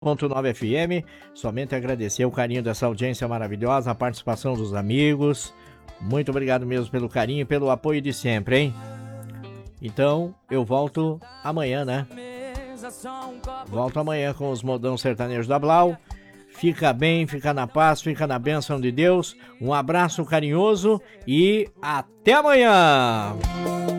101.9 FM. Somente agradecer o carinho dessa audiência maravilhosa, a participação dos amigos. Muito obrigado mesmo pelo carinho e pelo apoio de sempre, hein? Então, eu volto amanhã, né? Volto amanhã com os modão sertanejos da Blau. Fica bem, fica na paz, fica na bênção de Deus. Um abraço carinhoso e até amanhã!